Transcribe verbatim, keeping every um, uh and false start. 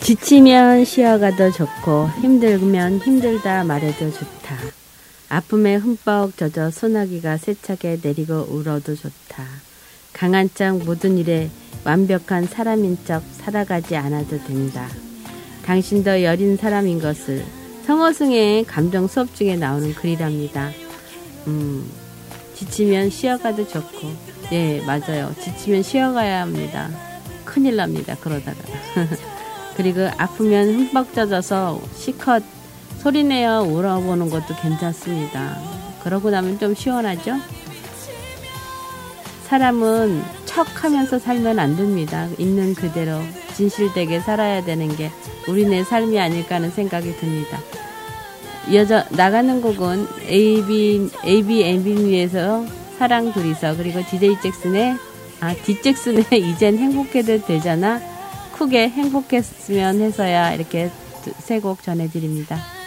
지치면 쉬어가도 좋고 힘들면 힘들다 말해도 좋다. 아픔에 흠뻑 젖어 소나기가 세차게 내리고 울어도 좋다. 강한 척 모든 일에 완벽한 사람인 척 살아가지 않아도 된다. 당신도 여린 사람인 것을 성어승의 감정 수업 중에 나오는 글이랍니다. 음, 지치면 쉬어가도 좋고, 예, 맞아요. 지치면 쉬어가야 합니다. 큰일 납니다. 그러다가. 그리고 아프면 흠뻑 젖어서 시컷 소리내어 울어보는 것도 괜찮습니다. 그러고 나면 좀 시원하죠? 사람은 척하면서 살면 안 됩니다. 있는 그대로 진실되게 살아야 되는 게 우리네 삶이 아닐까 하는 생각이 듭니다. 여자 나가는 곡은 에이비 에이비 엠비에서 사랑 둘이서, 그리고 디제이 잭슨의 아 디잭슨의 이젠 행복해도 되잖아, 쿡의 행복했으면 해서야, 이렇게 세 곡 전해드립니다.